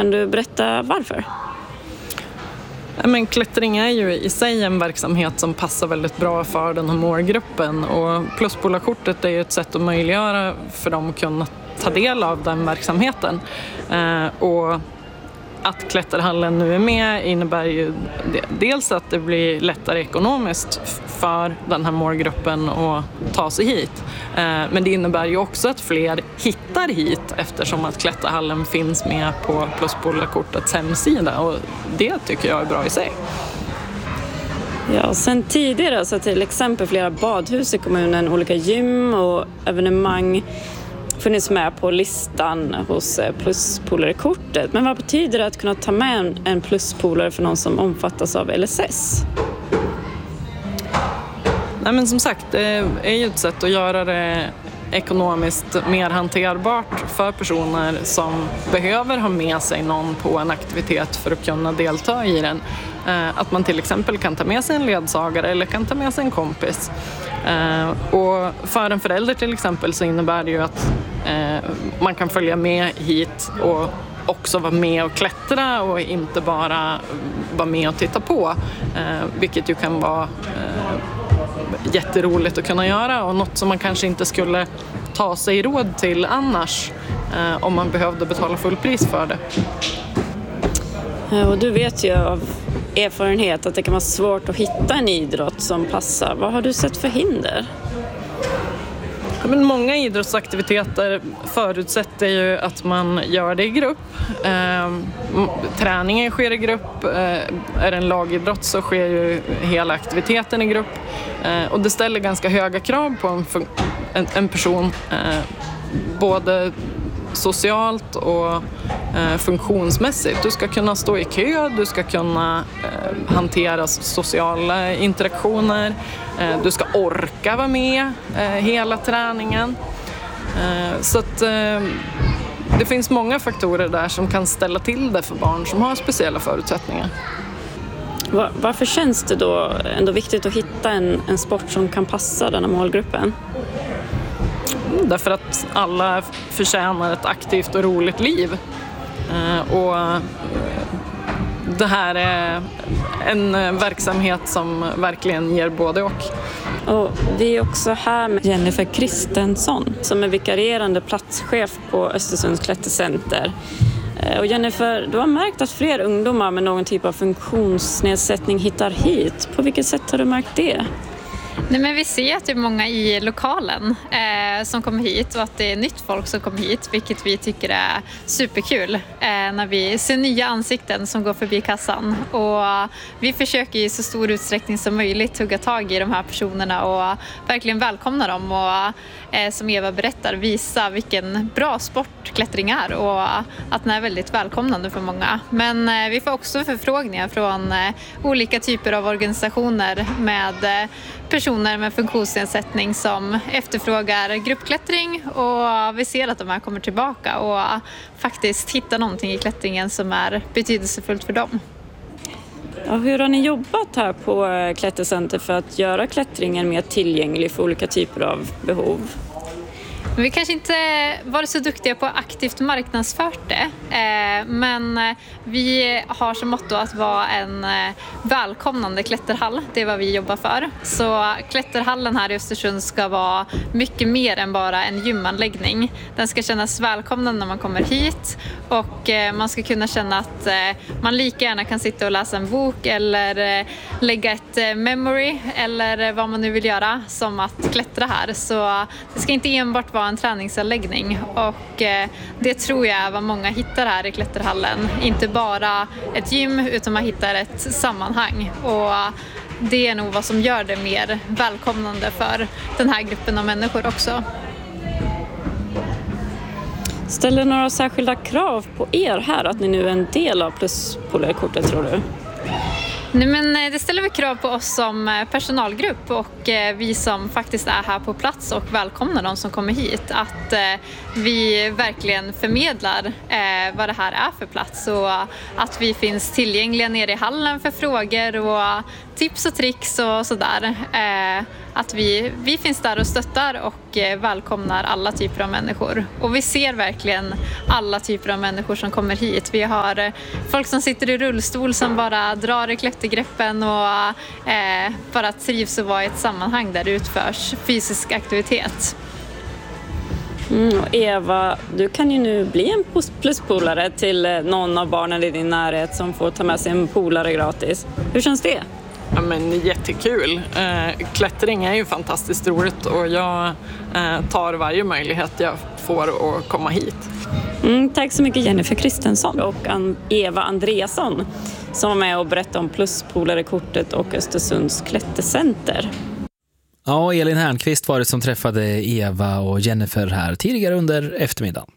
Kan du berätta varför? Men klättring är ju i sig en verksamhet som passar väldigt bra för den här målgruppen, och pluspolarkortet är ju ett sätt att möjliggöra för dem att kunna ta del av den verksamheten. Och att klätterhallen nu är med innebär ju dels att det blir lättare ekonomiskt för den här målgruppen att ta sig hit. Men det innebär ju också att fler hittar hit eftersom att klätterhallen finns med på pluspolarkortets hemsida, och det tycker jag är bra i sig. Ja, sen tidigare så till exempel flera badhus i kommunen, olika gym och evenemang funnits med på listan hos pluspolarkortet. Men vad betyder det att kunna ta med en pluspolare för någon som omfattas av LSS? Nej, men som sagt, det är ju ett sätt att göra det ekonomiskt mer hanterbart för personer som behöver ha med sig någon på en aktivitet för att kunna delta i den. Att man till exempel kan ta med sig en ledsagare eller kan ta med sig en kompis. Och för en förälder till exempel så innebär det ju att man kan följa med hit och också vara med och klättra och inte bara vara med och titta på, vilket ju kan vara jätteroligt att kunna göra och något som man kanske inte skulle ta sig råd till annars om man behövde betala fullpris för det. Och du vet ju av erfarenhet att det kan vara svårt att hitta en idrott som passar. Vad har du sett för hinder? Men många idrottsaktiviteter förutsätter ju att man gör det i grupp. Träningen sker i grupp. Är det en lagidrott så sker ju hela aktiviteten i grupp. Och det ställer ganska höga krav på en person, både socialt och funktionsmässigt. Du ska kunna stå i kö, du ska kunna hantera sociala interaktioner, du ska orka vara med hela träningen. Så att det finns många faktorer där som kan ställa till det för barn som har speciella förutsättningar. Varför känns det då ändå viktigt att hitta en sport som kan passa den här målgruppen? Därför att alla förtjänar ett aktivt och roligt liv. Och det här är en verksamhet som verkligen ger både och. Och vi är också här med Jennifer Kristensson som är vikarierande platschef på Östersunds klättercenter. Och Jennifer, du har märkt att fler ungdomar med någon typ av funktionsnedsättning hittar hit. På vilket sätt har du märkt det? Nej, men vi ser att det är många i lokalen som kommer hit och att det är nytt folk som kommer hit, vilket vi tycker är superkul när vi ser nya ansikten som går förbi kassan. Och vi försöker i så stor utsträckning som möjligt hugga tag i de här personerna och verkligen välkomna dem och som Eva berättar visa vilken bra sport klättring är och att den är väldigt välkomnande för många. Men vi får också förfrågningar från olika typer av organisationer med personer med funktionsnedsättning som efterfrågar gruppklättring, och vi ser att de här kommer tillbaka och faktiskt hittar någonting i klättringen som är betydelsefullt för dem. Ja, hur har ni jobbat här på Klättercenter för att göra klättringen mer tillgänglig för olika typer av behov? Vi kanske inte varit så duktiga på aktivt marknadsfört det, men vi har som motto att vara en välkomnande klätterhall. Det är vad vi jobbar för. Så klätterhallen här i Östersund ska vara mycket mer än bara en gymanläggning. Den ska kännas välkomnande när man kommer hit, och man ska kunna känna att man lika gärna kan sitta och läsa en bok eller lägga ett memory eller vad man nu vill göra som att klättra här. Så det ska inte enbart vara en träningsanläggning, och det tror jag är vad många hittar här i klätterhallen. Inte bara ett gym utan man hittar ett sammanhang, och det är nog vad som gör det mer välkomnande för den här gruppen av människor också. Ställer några särskilda krav på er här att ni nu är en del av pluspolarkortet, tror du? Nej, men det ställer vi krav på oss som personalgrupp och vi som faktiskt är här på plats och välkomnar de som kommer hit. Att vi verkligen förmedlar vad det här är för plats, och att vi finns tillgängliga nere i hallen för frågor och tips och tricks och sådär. att vi finns där och stöttar och välkomnar alla typer av människor. Och vi ser verkligen alla typer av människor som kommer hit. Vi har folk som sitter i rullstol som bara drar i klättergreppen och bara trivs att vara i ett sammanhang där det utförs fysisk aktivitet. Och Eva, du kan ju nu bli en pluspolare till någon av barnen i din närhet som får ta med sig en polare gratis. Hur känns det? Ja, men jättekul. Klättring är ju fantastiskt roligt och jag tar varje möjlighet jag får att komma hit. Tack så mycket Jennifer Kristensson och Eva Andreasson som var med och berättade om pluspolarekortet och Östersunds klättercenter. Ja, Elin Hernqvist var det som träffade Eva och Jennifer här tidigare under eftermiddagen.